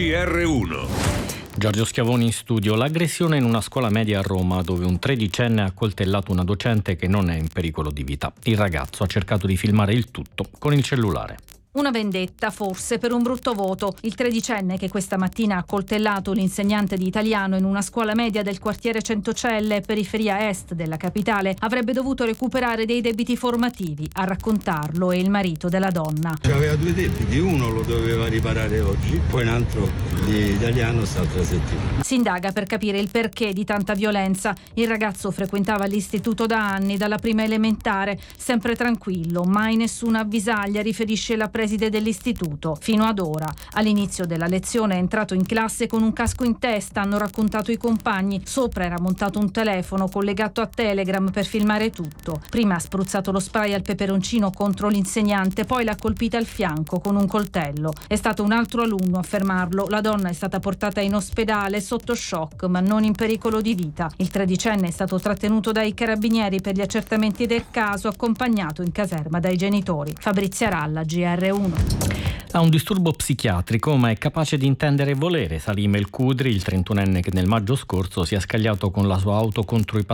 GR1. Giorgio Schiavoni in studio. L'aggressione in una scuola media a Roma, dove un 13enne ha accoltellato una docente che non è in pericolo di vita. Il ragazzo ha cercato di filmare il tutto con il cellulare. Una vendetta, forse, per un brutto voto. Il 13enne che questa mattina ha accoltellato l'insegnante di italiano in una scuola media del quartiere Centocelle, periferia est della capitale, avrebbe dovuto recuperare dei debiti formativi. A raccontarlo è il marito della donna. Aveva 2 debiti, uno lo doveva riparare oggi, poi un altro di italiano st'altra settimana. Si indaga per capire il perché di tanta violenza. Il ragazzo frequentava l'istituto da anni, dalla prima elementare, sempre tranquillo, mai nessuna avvisaglia, riferisce la preside dell'istituto. Fino ad ora. All'inizio della lezione è entrato in classe con un casco in testa, hanno raccontato i compagni. Sopra era montato un telefono collegato a Telegram per filmare tutto. Prima ha spruzzato lo spray al peperoncino contro l'insegnante, poi l'ha colpita al fianco con un coltello. È stato un altro alunno a fermarlo. La donna è stata portata in ospedale sotto shock, ma non in pericolo di vita. Il 13enne è stato trattenuto dai carabinieri per gli accertamenti del caso, accompagnato in caserma dai genitori. Fabrizia Ralla, GR1. Ha un disturbo psichiatrico, ma è capace di intendere e volere. Salim El Kudri, il 31enne che nel maggio scorso si è scagliato con la sua auto contro i